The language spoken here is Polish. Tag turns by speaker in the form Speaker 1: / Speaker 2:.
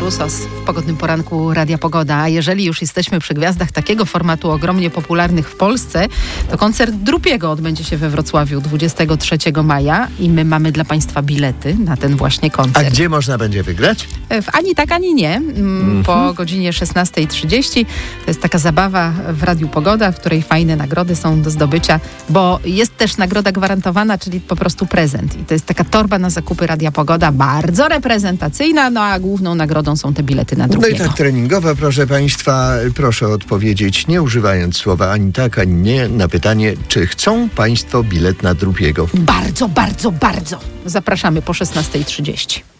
Speaker 1: Husos w pogodnym poranku Radia Pogoda. A jeżeli już jesteśmy przy gwiazdach takiego formatu ogromnie popularnych w Polsce, to koncert Drupiego odbędzie się we Wrocławiu 23 maja i my mamy dla Państwa bilety na ten właśnie koncert.
Speaker 2: A gdzie można będzie wygrać?
Speaker 1: Ani tak, ani nie. Po godzinie 16:30 to jest taka zabawa w Radiu Pogoda, w której fajne nagrody są do zdobycia, bo jest też nagroda gwarantowana, czyli po prostu prezent. I to jest taka torba na zakupy Radia Pogoda, bardzo reprezentacyjna, no a główną nagrodą są te bilety na Drupiego.
Speaker 2: No i tak treningowa, proszę Państwa, proszę odpowiedzieć, nie używając słowa ani tak, ani nie, na pytanie, czy chcą Państwo bilet na Drupiego.
Speaker 1: Bardzo, bardzo, bardzo. Zapraszamy po 16:30.